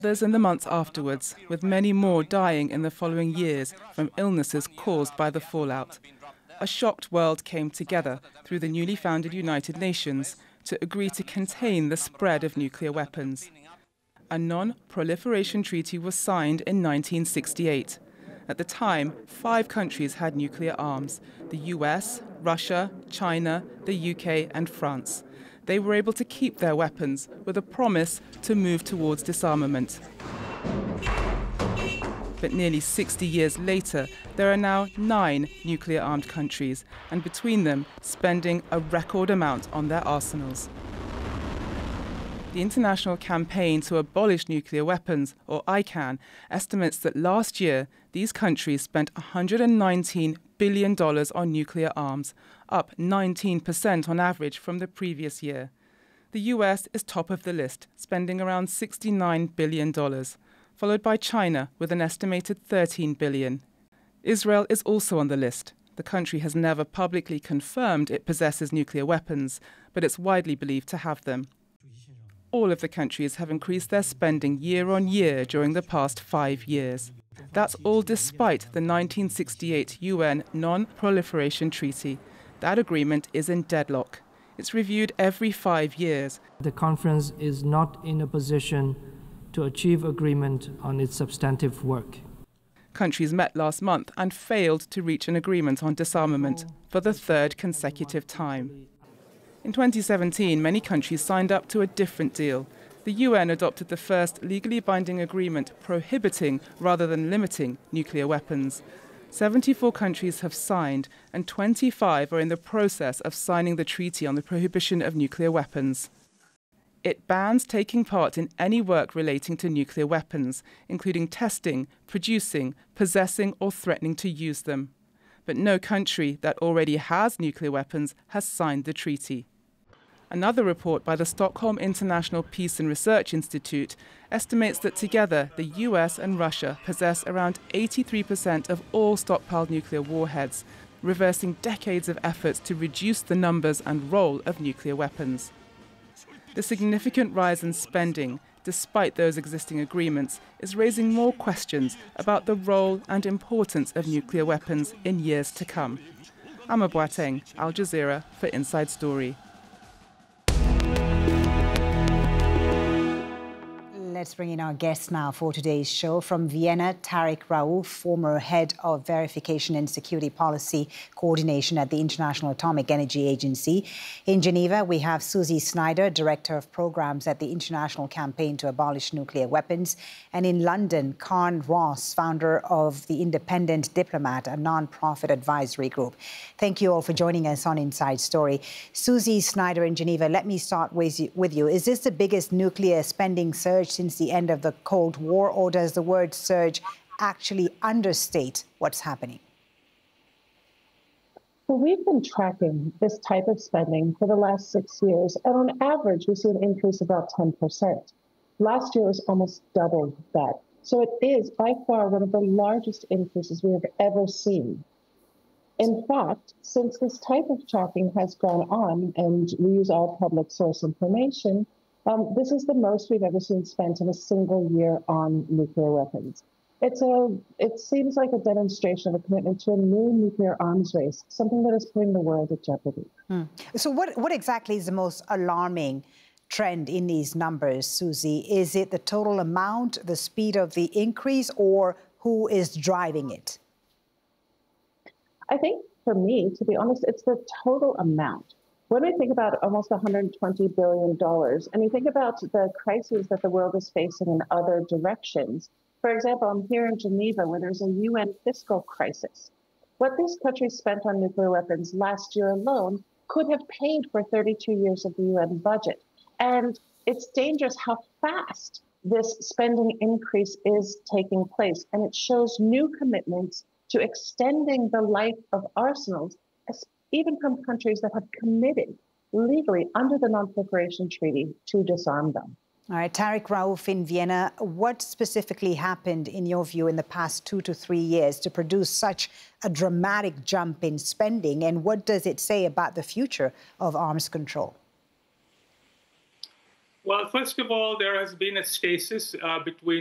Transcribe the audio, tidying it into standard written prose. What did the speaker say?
Others in the months afterwards, with many more dying in the following years from illnesses caused by the fallout. A shocked world came together through the newly founded United Nations to agree to contain the spread of nuclear weapons. A non-proliferation treaty was signed in 1968. At the time, 5 countries had nuclear arms: the US, Russia, China, the UK and France. They were able to keep their weapons with a promise to move towards disarmament. But nearly 60 years later, there are now 9 nuclear-armed countries, and between them, spending a record amount on their arsenals. The International Campaign to Abolish Nuclear Weapons, or ICAN, estimates that last year, these countries spent $119 billion on nuclear arms, up 19% on average from the previous year. The US is top of the list, spending around $69 billion. Followed by China with an estimated $13 billion. Israel is also on the list. The country has never publicly confirmed it possesses nuclear weapons, but it's widely believed to have them. All of the countries have increased their spending year on year during the past 5 years. That's all despite the 1968 UN Non-Proliferation Treaty. That agreement is in deadlock. It's reviewed every 5 years. The conference is not in a position to achieve agreement on its substantive work. Countries met last month and failed to reach an agreement on disarmament for the 3rd consecutive time. In 2017, many countries signed up to a different deal. The UN adopted the first legally binding agreement prohibiting rather than limiting nuclear weapons. 74 countries have signed, and 25 are in the process of signing the Treaty on the Prohibition of Nuclear Weapons. It bans taking part in any work relating to nuclear weapons, including testing, producing, possessing or threatening to use them. But no country that already has nuclear weapons has signed the treaty. Another report by the Stockholm International Peace and Research Institute estimates that together the US and Russia possess around 83% of all stockpiled nuclear warheads, reversing decades of efforts to reduce the numbers and role of nuclear weapons. The significant rise in spending, despite those existing agreements, is raising more questions about the role and importance of nuclear weapons in years to come. Amma Boateng, Al Jazeera for Inside Story. Let's bring in our guest now for today's show. From Vienna, Tariq Raouf, former head of Verification and Security Policy Coordination at the International Atomic Energy Agency. In Geneva, we have Susie Snyder, Director of Programs at the International Campaign to Abolish Nuclear Weapons. And in London, Karen Ross, founder of The Independent Diplomat, a non-profit advisory group. Thank you all for joining us on Inside Story. Susie Snyder in Geneva, let me start with you. Is this the biggest nuclear spending surge since the end of the Cold War, or does the word surge actually understate what's happening? Well, we've been tracking this type of spending for the last 6 years, and on average, we see an increase of about 10%. Last year was almost double that. So it is by far one of the largest increases we have ever seen. In fact, since this type of tracking has gone on, and we use all public source information, this is the most we've ever seen spent in a single year on nuclear weapons. It seems like a demonstration of a commitment to a new nuclear arms race, something that is putting the world at jeopardy. So what exactly is the most alarming trend in these numbers, Susie? Is it the total amount, the speed of the increase, or who is driving it? I think, for me, to be honest, it's the total amount. When we think about almost $120 billion, and you think about the crises that the world is facing in other directions, for example, I'm here in Geneva where there's a UN fiscal crisis. What these countries spent on nuclear weapons last year alone could have paid for 32 years of the UN budget. And it's dangerous how fast this spending increase is taking place. And it shows new commitments to extending the life of arsenals, even from countries that have committed legally under the Non-Proliferation Treaty to disarm them. All right, Tariq Raouf in Vienna, what specifically happened, in your view, in the past 2 to 3 years to produce such a dramatic jump in spending, and what does it say about the future of arms control? Well, first of all, there has been a stasis between